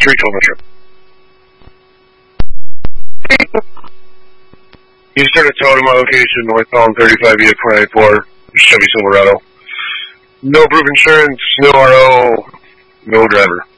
312 Metro. You started towing my location, northbound 35 via 24, Chevy Silverado. No proof insurance, no RO, no driver.